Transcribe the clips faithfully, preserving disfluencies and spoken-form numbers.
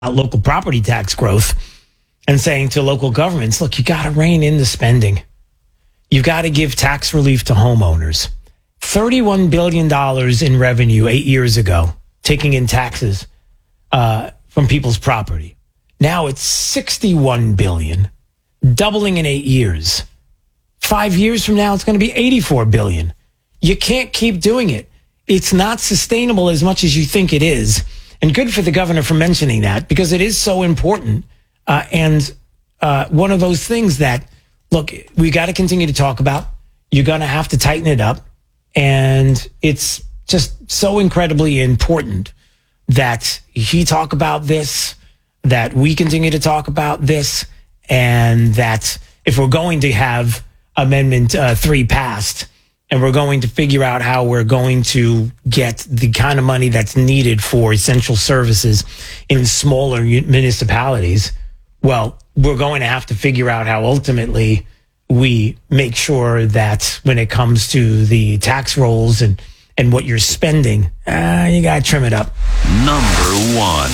local property tax growth and saying to local governments, look, you got to rein in the spending. You've got to give tax relief to homeowners. thirty-one billion dollars in revenue eight years ago, taking in taxes uh, from people's property. Now it's sixty-one billion dollars, doubling in eight years. Five years from now, it's going to be eighty-four billion dollars. You can't keep doing it. It's not sustainable as much as you think it is. And good for the governor for mentioning that, because it is so important. Uh, and uh, one of those things that, look, we got to continue to talk about. You're going to have to tighten it up. And it's just so incredibly important that he talk about this, that we continue to talk about this, and that if we're going to have Amendment uh, three passed, and we're going to figure out how we're going to get the kind of money that's needed for essential services in smaller municipalities, well, we're going to have to figure out how ultimately we make sure that when it comes to the tax rolls and, and what you're spending, uh, you got to trim it up. Number one.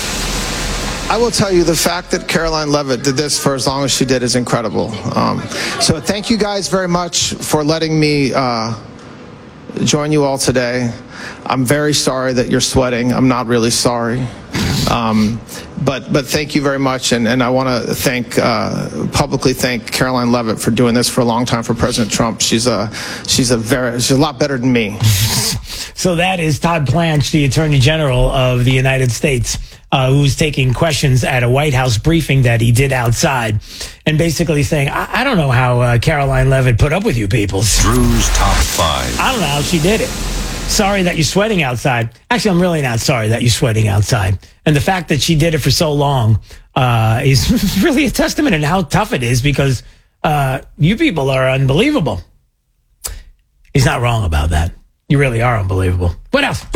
I will tell you, the fact that Karoline Leavitt did this for as long as she did is incredible. Um, so thank you guys very much for letting me uh, join you all today. I'm very sorry that you're sweating. I'm not really sorry. Um, but but thank you very much, and, and I want to thank uh, publicly thank Karoline Leavitt for doing this for a long time for President Trump. She's a she's a very she's a lot better than me. So that is Todd Blanche, the Attorney General of the United States, uh, who's taking questions at a White House briefing that he did outside, and basically saying, I, I don't know how uh, Karoline Leavitt put up with you people. Drew's Top Five. I don't know how she did it. Sorry that you're sweating outside. Actually, I'm really not sorry that you're sweating outside. And the fact that she did it for so long uh, is really a testament in how tough it is, because uh, you people are unbelievable. He's not wrong about that. You really are unbelievable. What else?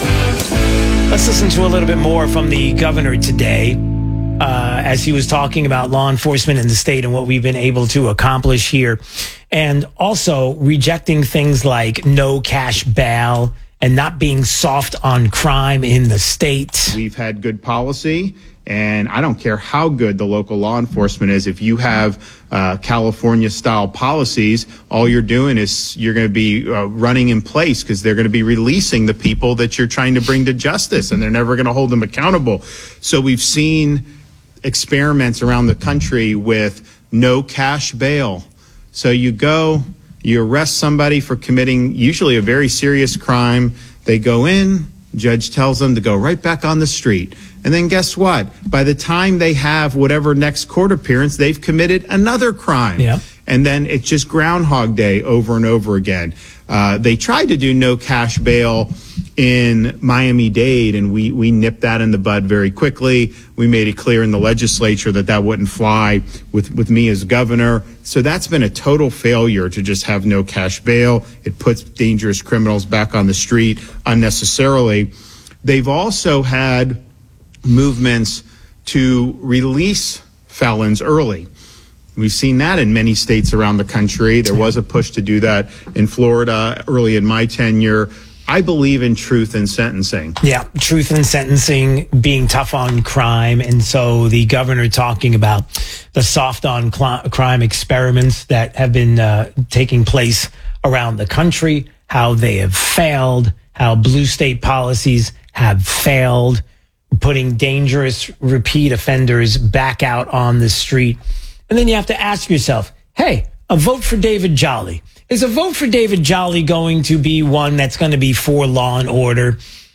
Let's listen to a little bit more from the governor today uh, as he was talking about law enforcement in the state and what we've been able to accomplish here. And also rejecting things like no cash bail and not being soft on crime in the state. We've had good policy, and I don't care how good the local law enforcement is. If you have uh, California-style policies, all you're doing is you're going to be uh, running in place, because they're going to be releasing the people that you're trying to bring to justice, and they're never going to hold them accountable. So we've seen experiments around the country with no cash bail. So you go, you arrest somebody for committing usually a very serious crime. They go in, judge tells them to go right back on the street. And then guess what? By the time they have whatever next court appearance, they've committed another crime. Yeah. And then it's just Groundhog Day over and over again. Uh, they tried to do no cash bail in Miami-Dade, and we, we nipped that in the bud very quickly. We made it clear in the legislature that that wouldn't fly with, with me as governor. So that's been a total failure to just have no cash bail. It puts dangerous criminals back on the street unnecessarily. They've also had movements to release felons early. We've seen that in many states around the country. There was a push to do that in Florida early in my tenure. I believe in truth in sentencing. Yeah, truth in sentencing, being tough on crime. And so the governor talking about the soft on cl- crime experiments that have been uh, taking place around the country, how they have failed, how blue state policies have failed, putting dangerous repeat offenders back out on the street. And then you have to ask yourself, hey, a vote for David Jolly. Is a vote for David Jolly going to be one that's going to be for law and order?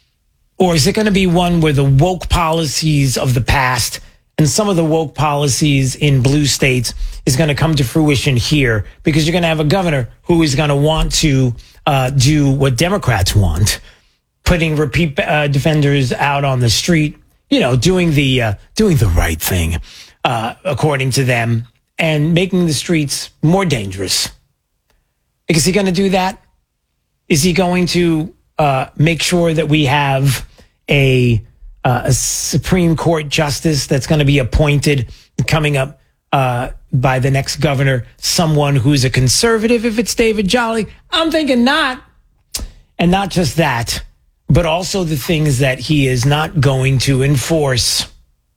Or is it going to be one where the woke policies of the past and some of the woke policies in blue states is going to come to fruition here? Because you're going to have a governor who is going to want to uh, do what Democrats want, putting repeat uh, defenders out on the street, you know, doing the uh, doing the right thing, uh, according to them, and making the streets more dangerous. Is he going to do that? Is he going to uh, make sure that we have a, uh, a Supreme Court justice that's going to be appointed coming up uh, by the next governor, someone who's a conservative if it's David Jolly? I'm thinking not. And not just that, but also the things that he is not going to enforce.